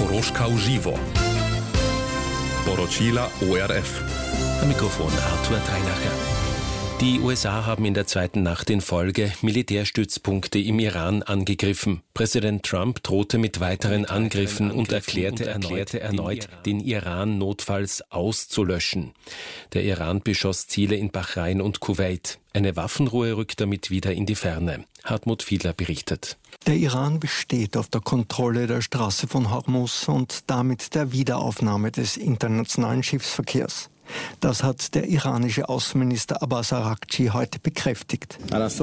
Zaporožka uživo. Poročila ORF. Am Mikrofon Arthur Dreinacher. Die USA haben in der zweiten Nacht in Folge Militärstützpunkte im Iran angegriffen. Präsident Trump drohte mit weiteren Angriffen und erklärte erneut, den Iran notfalls auszulöschen. Der Iran beschoss Ziele in Bahrain und Kuwait. Eine Waffenruhe rückt damit wieder in die Ferne. Hartmut Fiedler berichtet. Der Iran besteht auf der Kontrolle der Straße von Hormuz und damit der Wiederaufnahme des internationalen Schiffsverkehrs. Das hat der iranische Außenminister Abbas Araghchi heute bekräftigt.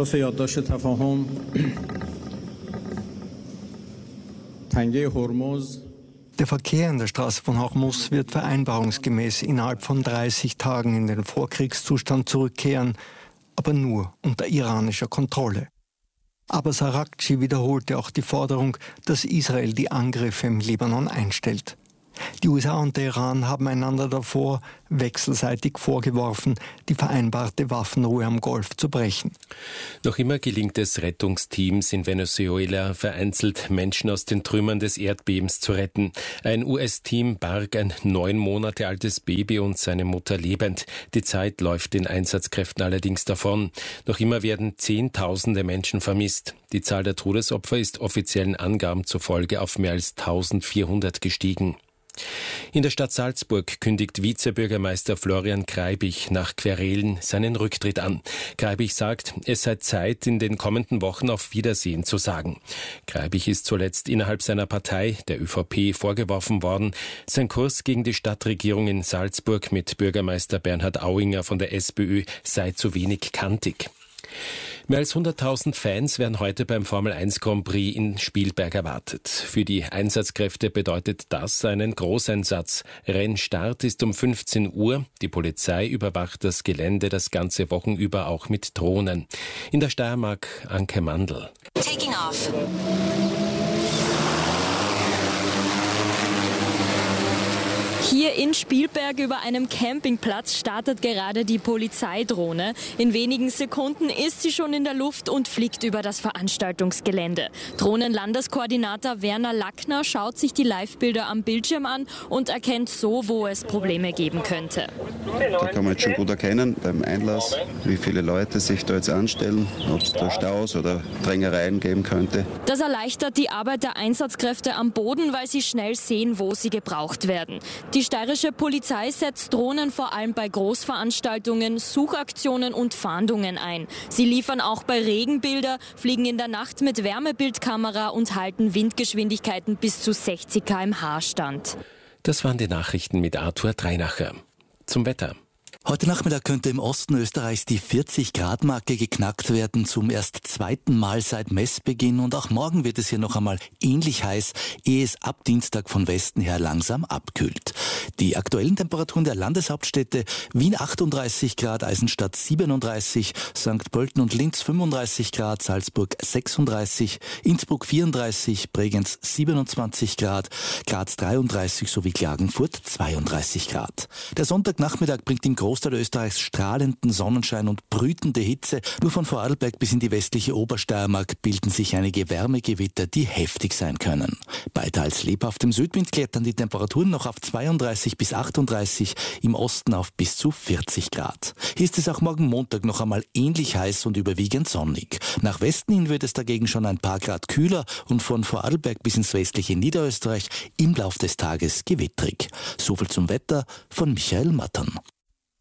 Der Verkehr in der Straße von Hormuz wird vereinbarungsgemäß innerhalb von 30 Tagen in den Vorkriegszustand zurückkehren, aber nur unter iranischer Kontrolle. Abbas Araghchi wiederholte auch die Forderung, dass Israel die Angriffe im Libanon einstellt. Die USA und der Iran haben einander davor wechselseitig vorgeworfen, die vereinbarte Waffenruhe am Golf zu brechen. Noch immer gelingt es Rettungsteams in Venezuela, vereinzelt Menschen aus den Trümmern des Erdbebens zu retten. Ein US-Team barg ein 9 Monate altes Baby und seine Mutter lebend. Die Zeit läuft den Einsatzkräften allerdings davon. Noch immer werden Zehntausende Menschen vermisst. Die Zahl der Todesopfer ist offiziellen Angaben zufolge auf mehr als 1400 gestiegen. In der Stadt Salzburg kündigt Vizebürgermeister Florian Greibich nach Querelen seinen Rücktritt an. Greibich sagt, es sei Zeit, in den kommenden Wochen auf Wiedersehen zu sagen. Greibich ist zuletzt innerhalb seiner Partei, der ÖVP, vorgeworfen worden, sein Kurs gegen die Stadtregierung in Salzburg mit Bürgermeister Bernhard Auinger von der SPÖ sei zu wenig kantig. Mehr als 100.000 Fans werden heute beim Formel-1 Grand Prix in Spielberg erwartet. Für die Einsatzkräfte bedeutet das einen Großeinsatz. Rennstart ist um 15 Uhr. Die Polizei überwacht das Gelände das ganze Wochenüber auch mit Drohnen. In der Steiermark Anke Mandl. Taking off. Hier in Spielberg über einem Campingplatz startet gerade die Polizeidrohne. In wenigen Sekunden ist sie schon in der Luft und fliegt über das Veranstaltungsgelände. Drohnenlandeskoordinator Werner Lackner schaut sich die Live-Bilder am Bildschirm an und erkennt so, wo es Probleme geben könnte. Da kann man jetzt schon gut erkennen beim Einlass, wie viele Leute sich da jetzt anstellen, ob es da Staus oder Drängereien geben könnte. Das erleichtert die Arbeit der Einsatzkräfte am Boden, weil sie schnell sehen, wo sie gebraucht werden. Die steirische Polizei setzt Drohnen vor allem bei Großveranstaltungen, Suchaktionen und Fahndungen ein. Sie liefern auch bei Regen Bilder, fliegen in der Nacht mit Wärmebildkamera und halten Windgeschwindigkeiten bis zu 60 km/h stand. Das waren die Nachrichten mit Arthur Dreinacher. Zum Wetter. Heute Nachmittag könnte im Osten Österreichs die 40-Grad-Marke geknackt werden, zum erst zweiten Mal seit Messbeginn. Und auch morgen wird es hier noch einmal ähnlich heiß, ehe es ab Dienstag von Westen her langsam abkühlt. Die aktuellen Temperaturen der Landeshauptstädte: Wien 38 Grad, Eisenstadt 37, St. Pölten und Linz 35 Grad, Salzburg 36, Innsbruck 34, Bregenz 27 Grad, Graz 33 sowie Klagenfurt 32 Grad. Der Sonntagnachmittag bringt im Großteil Österreichs strahlenden Sonnenschein und brütende Hitze. Nur von Vorarlberg bis in die westliche Obersteiermark bilden sich einige Wärmegewitter, die heftig sein können. Bei teils lebhaftem Südwind klettern die Temperaturen noch auf 32 bis 38, im Osten auf bis zu 40 Grad. Hier ist es auch morgen Montag noch einmal ähnlich heiß und überwiegend sonnig. Nach Westen hin wird es dagegen schon ein paar Grad kühler und von Vorarlberg bis ins westliche Niederösterreich im Lauf des Tages gewittrig. Soviel zum Wetter von Michael Mattern.